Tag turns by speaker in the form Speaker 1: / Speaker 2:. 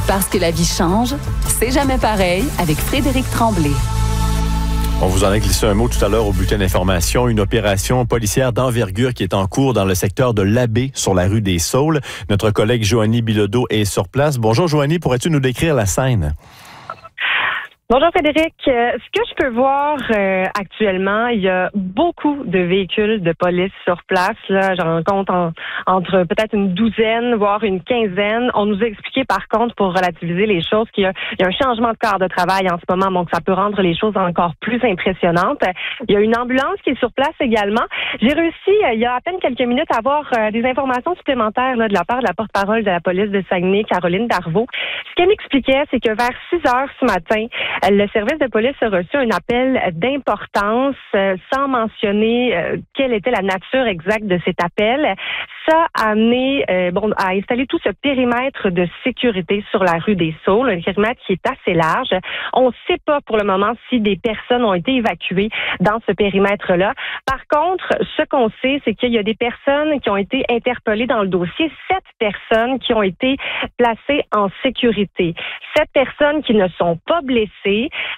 Speaker 1: Parce que la vie change, c'est jamais pareil avec Frédéric Tremblay.
Speaker 2: On vous en a glissé un mot tout à l'heure au bulletin d'information. Une opération policière d'envergure qui est en cours dans le secteur de l'Abbé, sur la rue des Saules. Notre collègue Joanie Bilodeau est sur place. Bonjour Joanie, pourrais-tu nous décrire la scène?
Speaker 3: Bonjour Frédéric. Ce que je peux voir actuellement, il y a beaucoup de véhicules de police sur place. Là, j'en compte entre peut-être une douzaine, voire une quinzaine. On nous a expliqué par contre, pour relativiser les choses, qu'il y a un changement de quart de travail en ce moment, donc ça peut rendre les choses encore plus impressionnantes. Il y a une ambulance qui est sur place également. J'ai réussi, il y a à peine quelques minutes, à avoir des informations supplémentaires là, de la part de la porte-parole de la police de Saguenay, Caroline Darvaux. Ce qu'elle m'expliquait, c'est que vers 6 heures ce matin, le service de police a reçu un appel d'importance sans mentionner quelle était la nature exacte de cet appel. Ça a amené à installer tout ce périmètre de sécurité sur la rue des Saules, un périmètre qui est assez large. On ne sait pas pour le moment si des personnes ont été évacuées dans ce périmètre-là. Par contre, ce qu'on sait, c'est qu'il y a des personnes qui ont été interpellées dans le dossier, 7 personnes qui ont été placées en sécurité. 7 personnes qui ne sont pas blessées.